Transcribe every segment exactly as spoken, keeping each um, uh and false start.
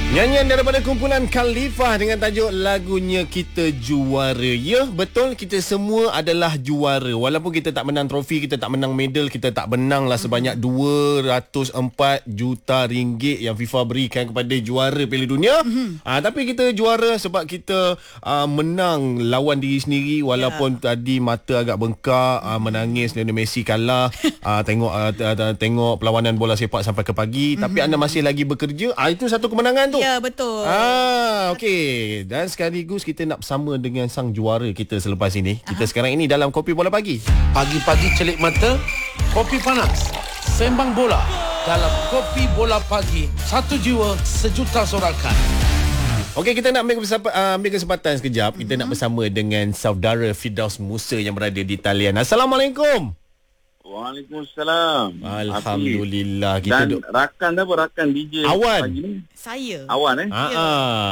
Nyanyian daripada kumpulan Khalifah dengan tajuk lagunya Kita Juara. Ya, betul, kita semua adalah juara. Walaupun kita tak menang trofi, kita tak menang medal, kita tak menang lah sebanyak dua ratus empat juta ringgit yang FIFA berikan kepada juara Piala Dunia. Mm-hmm. Ah, tapi kita juara sebab kita ah, menang lawan diri sendiri. Walaupun yeah. tadi mata agak bengkak, ah, menangis Lionel Messi kalah. ah, tengok ah, tengok perlawanan bola sepak sampai ke pagi. Mm-hmm. Tapi anda masih lagi bekerja. Ah, itu satu kemenangan tu. Ya, betul. Ah, okey. Dan sekaligus kita nak bersama dengan sang juara kita selepas ini. Kita Aha. sekarang ini dalam Kopi Bola Pagi. Pagi-pagi celik mata, kopi panas, sembang bola dalam Kopi Bola Pagi. Satu jiwa, sejuta sorakan. Okey, kita nak ambil kesempatan, uh, ambil kesempatan sekejap. Kita mm-hmm. nak bersama dengan saudara Firdaus Musa yang berada di talian. Assalamualaikum. Waalaikumsalam. Alhamdulillah. Kita Dan duk... rakan apa? Rakan D J Awan. pagi ni? Saya. Awan eh? Ah, ya.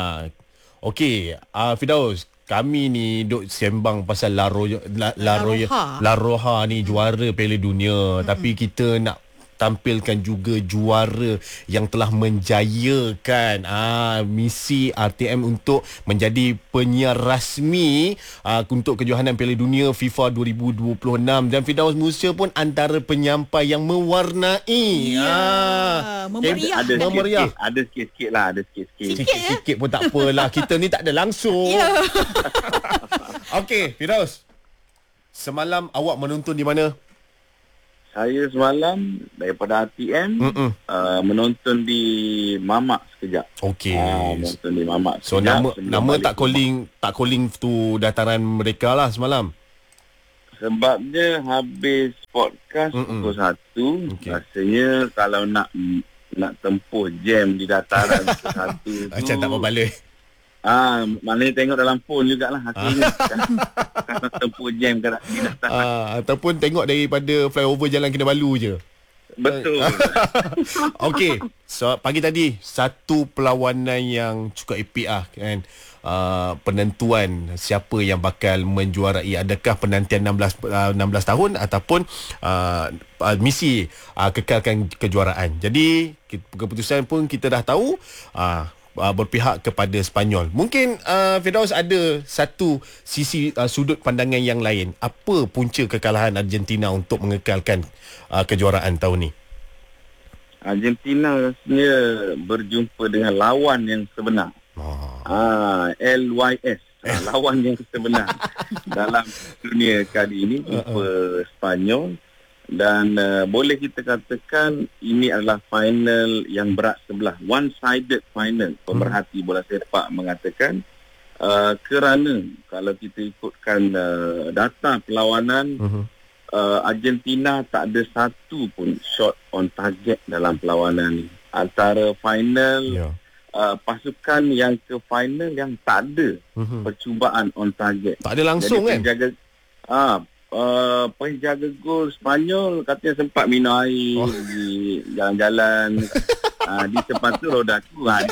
Okey, uh, Firdaus, kami ni duk sembang pasal La Roya, La, La, Roya, La Roja ni juara Piala Dunia. Hmm. Tapi kita nak tampilkan juga juara yang telah menjayakan ah, misi R T M untuk menjadi penyiar rasmi ah, untuk kejohanan Piala Dunia FIFA dua ribu dua puluh enam. Dan Firdaus Musa pun antara penyampai yang mewarnai. Ya, ah, memeriah. Ada memeriah. sikit-sikit, ada sikit-sikit lah, ada sikit-sikit. Sikit-sikit pun tak apalah. Kita ni tak ada langsung. Ya. Okey, Firdaus. Semalam awak menonton di mana? Saya semalam daripada R T M uh, menonton di Mamak sekejap. Okey. Uh, menonton di Mamak sekejap. So nama nama tak calling tak calling tu dataran mereka lah semalam. Sebabnya habis podcast Mm-mm. pukul satu. Okay. Rasanya kalau nak nak tempuh jam di dataran pukul satu tu macam tak berbaloi. Ah, maknanya tengok dalam phone jugalah hasilnya. Kalau tempuh jam ke di dataran. Ah, ataupun tengok daripada flyover Jalan Kinabalu je. Betul. Okey. So pagi tadi satu perlawanan yang cukup epik ah kan. Uh, penentuan siapa yang bakal menjuarai, adakah penantian enam belas, uh, enam belas tahun ataupun uh, uh, misi uh, kekalkan kejuaraan. Jadi keputusan pun kita dah tahu uh, Uh, berpihak kepada Sepanyol. Mungkin uh, Firdaus ada satu sisi uh, sudut pandangan yang lain. Apa punca kekalahan Argentina untuk mengekalkan uh, kejuaraan tahun ni? Argentina rasanya berjumpa dengan lawan yang sebenar. Oh. Ah, L Y S. Ah, lawan yang sebenar dalam dunia kali ini jumpa uh-uh. Sepanyol. Dan uh, boleh kita katakan ini adalah final yang berat sebelah, one-sided final. Pemerhati hmm. bola sepak mengatakan uh, kerana kalau kita ikutkan uh, data perlawanan, hmm. uh, Argentina tak ada satu pun shot on target dalam perlawanan ini. Antara final yeah. uh, pasukan yang ke final yang tak ada hmm. percubaan on target. Tak ada langsung. Jadi, kan? Penjaga, ah, Uh, penjaga gol Sepanyol katanya sempat minum air oh. di jalan-jalan uh, di tempat tu roda aku ha,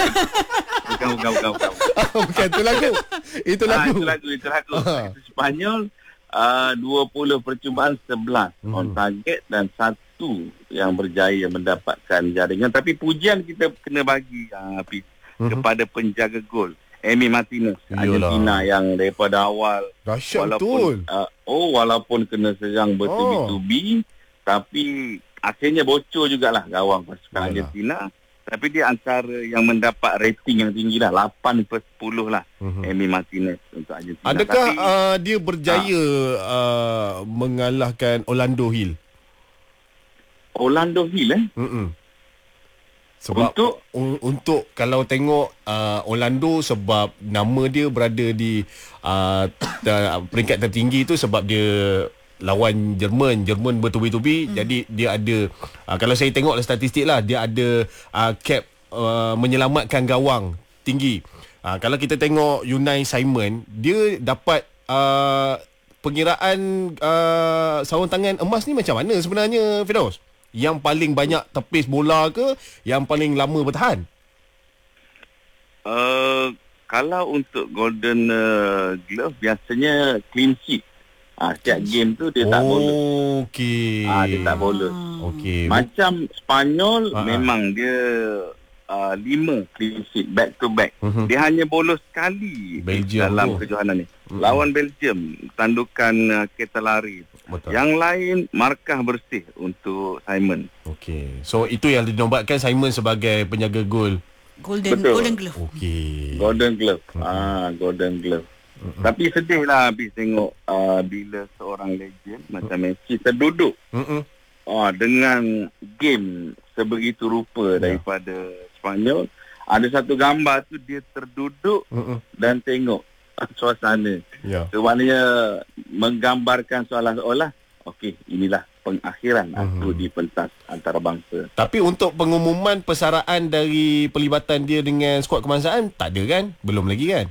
bukan bukan bukan bukan bukan itu lagu itu lagu ha, itu lagu itu lagu uh. Sepanyol uh, dua puluh percubaan sebelas hmm. on target dan satu yang berjaya mendapatkan jaringan. Tapi pujian kita kena bagi uh, hmm. kepada penjaga gol Emi Martinez, Argentina. Yalah. Yang daripada awal dahsyat walaupun uh, oh walaupun kena serang bertubi-tubi oh. tapi akhirnya bocor jugalah gawang pasukan Yalah. Argentina. Tapi dia antara yang mendapat rating yang tinggi lah, lapan per sepuluh lah uh-huh. Emi Martinez untuk Argentina. Adakah tapi, uh, dia berjaya uh, uh, mengalahkan Orlando Hill? Orlando Hill eh? Uh-uh. Sebab untuk un, untuk kalau tengok uh, Orlando, sebab nama dia berada di uh, ter, peringkat tertinggi tu sebab dia lawan Jerman, Jerman bertubi-tubi. Hmm. Jadi dia ada uh, kalau saya tengok statistik lah, dia ada uh, cap uh, menyelamatkan gawang tinggi. Uh, kalau kita tengok Unai Simon, dia dapat uh, pengiraan uh, sarung tangan emas ni macam mana sebenarnya, Firdaus? Yang paling banyak tepis bola ke, yang paling lama bertahan? Uh, kalau untuk Golden uh, Glove biasanya clean sheet. Ah, setiap game tu dia oh, tak bolos. Okey. Ah, dia tak bolos. Okey. Macam Spanyol uh-huh. memang dia uh, lima clean sheet back to back. Uh-huh. Dia hanya bolos sekali Belgium dalam tu. kejohanan ni. Uh-huh. Lawan Belgium, tandukan uh, Ketelari. Betul. Yang lain markah bersih untuk Simon. Okey. So itu yang dinobatkan Simon sebagai penjaga gol. Golden Betul. Golden Glove. Okey. Golden Glove. Uh-huh. Ah, Golden Glove. Uh-huh. Tapi sedih lah habis tengok uh, bila seorang legend macam Messi terduduk Uh-huh. uh, dengan game sebegitu rupa Ya. daripada Sepanyol. Ada satu gambar tu dia terduduk Uh-uh. dan tengok suasana. Ya. So maknanya menggambarkan seolah-olah okey, inilah pengakhiran Uh-huh. adu di pentas antarabangsa. Tapi untuk pengumuman persaraan dari pelibatan dia dengan skuad kebangsaan tak ada kan? Belum lagi kan?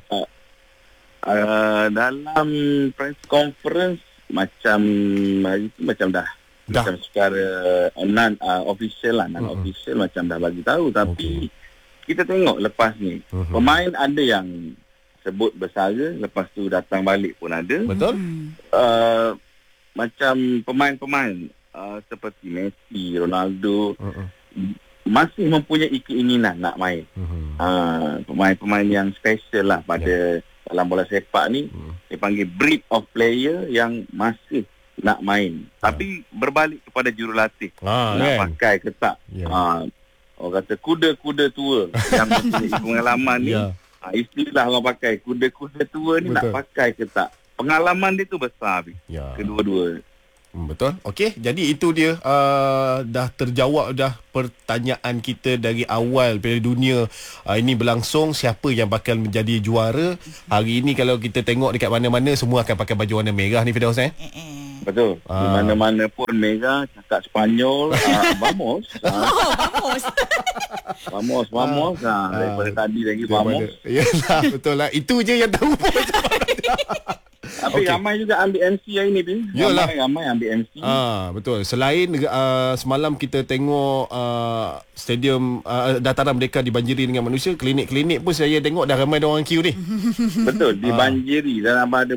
Uh, dalam press conference macam hari tu macam dah, Dah. macam secara uh, non uh, official lah, non official uh-huh. macam dah bagi tahu, tapi okay. kita tengok lepas ni uh-huh. pemain ada yang sebut bersara, lepas tu datang balik pun ada. Betul? Uh, macam pemain-pemain uh, seperti Messi, Ronaldo Uh-uh. masih mempunyai keinginan nak main. Uh-huh. Uh, pemain-pemain yang special lah pada yeah. dalam bola sepak ni, uh-huh. dia panggil breed of player yang masih nak main. Uh. Tapi berbalik kepada jurulatih. Ah, nak kan? pakai ke tak. Yeah. Uh, orang kata kuda-kuda tua yang mempunyai pengalaman ni. Yeah. Uh, istilah orang pakai kuda-kuda tua ni. Betul. Nak pakai ke tak. Pengalaman dia tu besar habis. Ya. Kedua-dua. Hmm, betul. Okey, jadi itu dia uh, dah terjawab dah pertanyaan kita dari awal Piala Dunia uh, ini berlangsung, siapa yang bakal menjadi juara. Hari ini kalau kita tengok dekat mana-mana semua akan pakai baju warna merah ni, Firdaus eh. Betul. Ah. Di mana-mana pun merah, cakap Sepanyol, uh, vamos. Uh. Oh, vamos. Vamos, vamos. Ah. Uh, daripada uh, tadi lagi vamos. Yalah, betul lah. Itu je yang tahu pun. Tapi okay. ramai juga ambil M C hari ni, Bin. Yalah. Ramai, ramai ambil M C. Ah, betul. Selain uh, semalam kita tengok uh, stadium uh, Dataran Merdeka dibanjiri dengan manusia, klinik-klinik pun saya tengok dah ramai orang queue ni. Betul, dibanjiri. Dan ada